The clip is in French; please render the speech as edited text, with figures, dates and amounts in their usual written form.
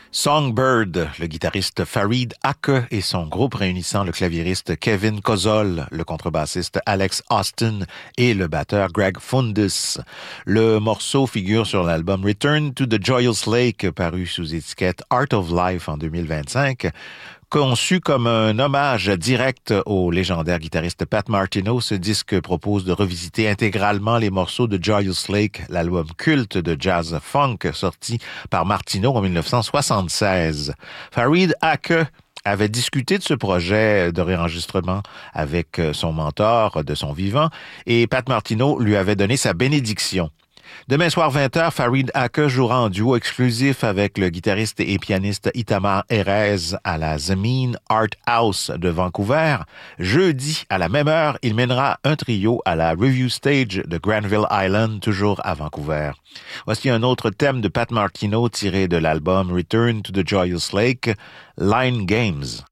Songbird, le guitariste Farid Ake et son groupe réunissant le claviériste Kevin Kosol, le contrebassiste Alex Austin et le batteur Greg Fundus. Le morceau figure sur l'album Return to the Joyous Lake, paru sous étiquette Art of Life en 2025. Conçu comme un hommage direct au légendaire guitariste Pat Martino, ce disque propose de revisiter intégralement les morceaux de Joyous Lake, l'album culte de jazz funk sorti par Martino en 1976. Farid Ake avait discuté de ce projet de réenregistrement avec son mentor de son vivant et Pat Martino lui avait donné sa bénédiction. Demain soir 20h, Farid Ake jouera en duo exclusif avec le guitariste et pianiste Itamar Erez à la Zemeen Art House de Vancouver. Jeudi, à la même heure, il mènera un trio à la Review Stage de Granville Island, toujours à Vancouver. Voici un autre thème de Pat Martino tiré de l'album Return to the Joyous Lake, Line Games.